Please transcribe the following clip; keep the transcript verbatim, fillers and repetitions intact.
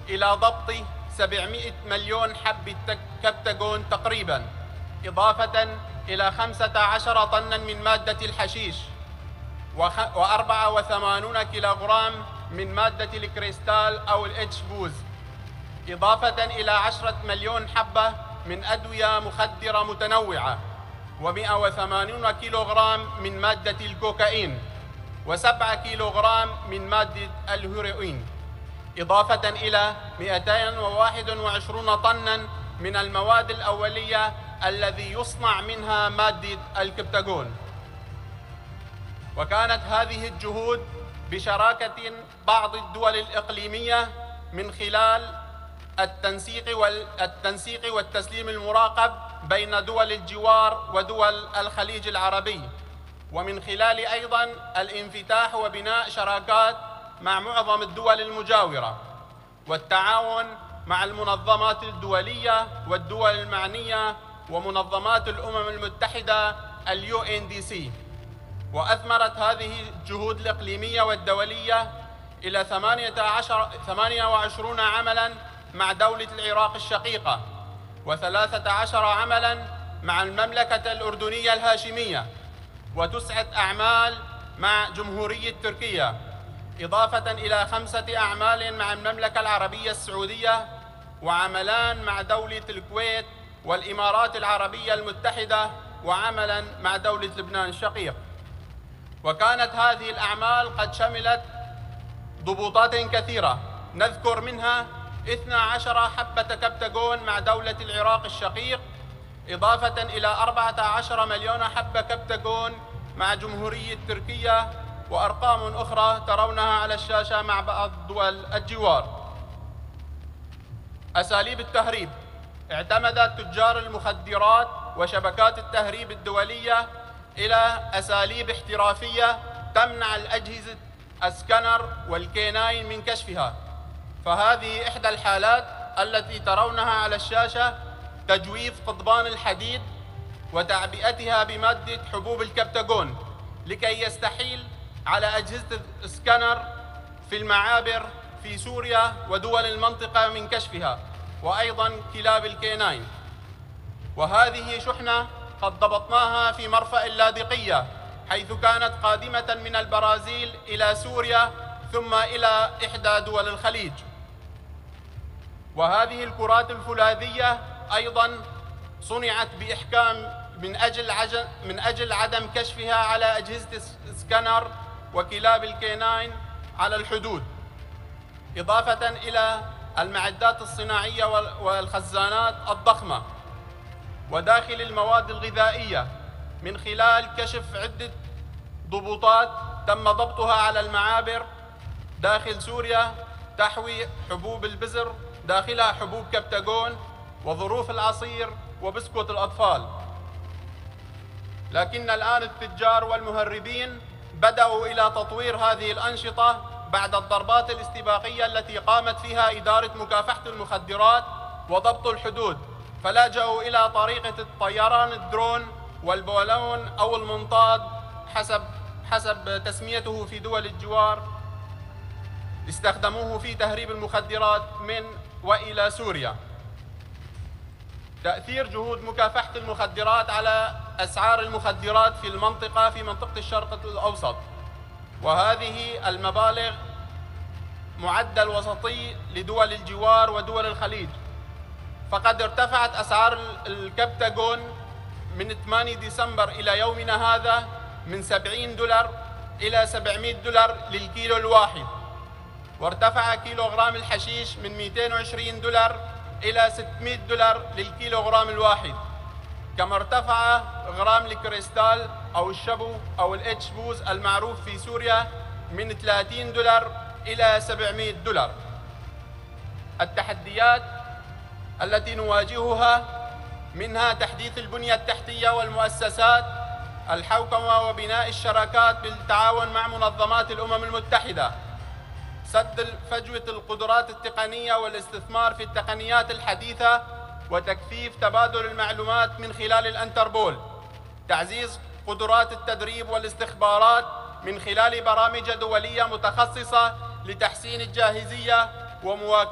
إلى ضبط سبعمائة مليون حبة كبتاغون تقريباً، إضافة إلى خمسة عشر طناً من مادة الحشيش وأربعة وثمانين كيلوغرام من مادة الكريستال أو الإتش بوز، إضافة إلى عشرة مليون حبة من أدوية مخدرة متنوعة، ومئة وثمانين كيلوغرام من مادة الكوكايين، وسبعة كيلوغرام من مادة الهيروين، إضافة إلى مئتين وواحد وعشرين طناً من المواد الأولية الذي يصنع منها مادة الكبتاغون. وكانت هذه الجهود بشراكة بعض الدول الإقليمية من خلال التنسيق والتنسيق والتسليم المراقب بين دول الجوار ودول الخليج العربي، ومن خلال أيضاً الانفتاح وبناء شراكات مع معظم الدول المجاورة، والتعاون مع المنظمات الدولية والدول المعنية ومنظمات الأمم المتحدة اليو إن دي سي. وأثمرت هذه الجهود الإقليمية والدولية إلى ثمانية وعشرين عملاً مع دولة العراق الشقيقة، وثلاثة عشر عملاً مع المملكة الأردنية الهاشمية، وتسعة أعمال مع جمهورية تركيا، إضافة إلى خمسة أعمال مع المملكة العربية السعودية، وعملان مع دولة الكويت والإمارات العربية المتحدة، وعملاً مع دولة لبنان الشقيق. وكانت هذه الأعمال قد شملت ضبوطات كثيرة، نذكر منها اثنتي عشرة حبة كبتاغون مع دولة العراق الشقيق، إضافة إلى أربعة عشر مليون حبة كبتاغون مع جمهورية تركيا، وأرقام أخرى ترونها على الشاشة مع بعض دول الجوار. أساليب التهريب: اعتمدت تجار المخدرات وشبكات التهريب الدولية إلى أساليب احترافية تمنع الأجهزة السكانر والكيناين من كشفها، فهذه إحدى الحالات التي ترونها على الشاشة: تجويف قضبان الحديد وتعبئتها بمادة حبوب الكبتاغون لكي يستحيل على أجهزة السكانر في المعابر في سوريا ودول المنطقة من كشفها، وأيضاً كلاب الكيناين. وهذه شحنة قد ضبطناها في مرفأ اللاذقية، حيث كانت قادمة من البرازيل إلى سوريا ثم إلى إحدى دول الخليج. وهذه الكرات الفولاذية أيضاً صنعت بإحكام من أجل عجل من أجل عدم كشفها على أجهزة السكانر وكلاب الكيناين على الحدود، إضافة إلى المعدات الصناعية والخزانات الضخمة وداخل المواد الغذائية، من خلال كشف عدة ضبوطات تم ضبطها على المعابر داخل سوريا تحوي حبوب البزر، داخلها حبوب كبتاغون وظروف العصير وبسكوت الأطفال. لكن الآن التجار والمهربين بدأوا إلى تطوير هذه الأنشطة بعد الضربات الاستباقية التي قامت فيها إدارة مكافحة المخدرات وضبط الحدود، فلجأوا إلى طريقة الطيران الدرون والبولون أو المنطاد حسب حسب تسميته في دول الجوار، استخدموه في تهريب المخدرات من وإلى سوريا. تأثير جهود مكافحة المخدرات على أسعار المخدرات في المنطقة في منطقة الشرق الأوسط، وهذه المبالغ معدل وسطي لدول الجوار ودول الخليج. فقد ارتفعت أسعار الكبتاغون من ثمانية ديسمبر إلى يومنا هذا من سبعين دولار إلى سبعمائة دولار للكيلو الواحد، وارتفع كيلوغرام الحشيش من مئتين وعشرين دولار إلى ستمائة دولار للكيلوغرام الواحد، كما ارتفع غرام الكريستال أو الشبو أو الإتش بوز المعروف في سوريا من ثلاثين دولار إلى سبعمائة دولار. التحديات التي نواجهها منها تحديث البنية التحتية والمؤسسات، الحوكمة وبناء الشراكات بالتعاون مع منظمات الأمم المتحدة، سد فجوة القدرات التقنية والاستثمار في التقنيات الحديثة وتكثيف تبادل المعلومات من خلال الانتربول، تعزيز قدرات التدريب والاستخبارات من خلال برامج دولية متخصصة لتحسين الجاهزية ومواكبة